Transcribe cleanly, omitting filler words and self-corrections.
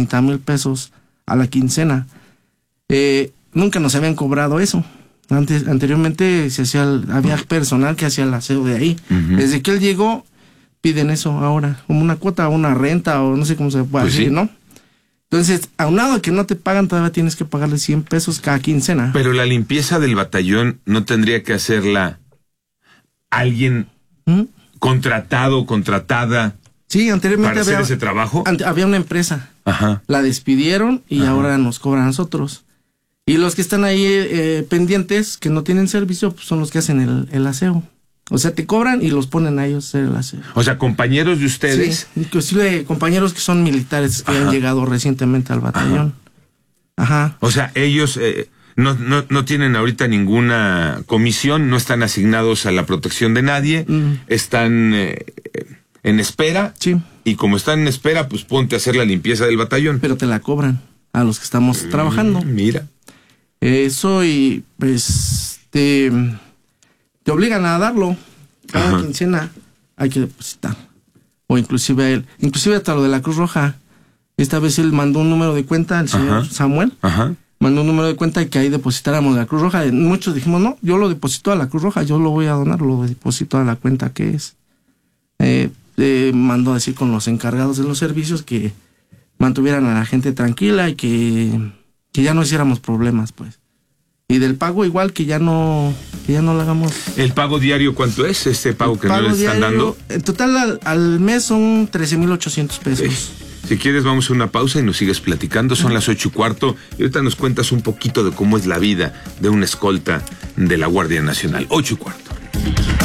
30,000 pesos a la quincena. Nunca nos habían cobrado eso. Anteriormente había personal que hacía el aseo de ahí. Desde que él llegó, piden eso ahora, como una cuota o una renta o no sé cómo se puede decir, ¿no? Entonces, aunado a que no te pagan, todavía tienes que pagarle 100 pesos cada quincena. Pero la limpieza del batallón no tendría que hacerla alguien contratado, contratada. Sí, anteriormente para hacer ese trabajo. Había una empresa. Ajá. La despidieron y ahora nos cobran a nosotros. Y los que están ahí pendientes, que no tienen servicio, pues son los que hacen el aseo. O sea, te cobran y los ponen a ellos a hacer el aseo. O sea, compañeros de ustedes. Sí, inclusive compañeros que son militares que han llegado recientemente al batallón. Ajá. O sea, ellos no tienen ahorita ninguna comisión, no están asignados a la protección de nadie, están en espera. Sí. Y como están en espera, pues ponte a hacer la limpieza del batallón. Pero te la cobran a los que estamos trabajando. Mira. Eso y pues te obligan a darlo. Cada quincena hay que depositar. O inclusive hasta lo de la Cruz Roja. Esta vez él mandó un número de cuenta, el señor Samuel. Mandó un número de cuenta y que ahí depositáramos la Cruz Roja. Muchos dijimos, no, yo lo deposito a la Cruz Roja, yo lo voy a donar, lo deposito a la cuenta que es. Mandó a decir con los encargados de los servicios que mantuvieran a la gente tranquila y que ya no hiciéramos problemas, pues. Y del pago igual, que ya no lo hagamos. ¿El pago diario cuánto es? ¿Este pago que no le están dando? En total al mes son 13,800 pesos. Sí. Si quieres vamos a una pausa y nos sigues platicando. Son las 8:15 y ahorita nos cuentas un poquito de cómo es la vida de una escolta de la Guardia Nacional. 8:15.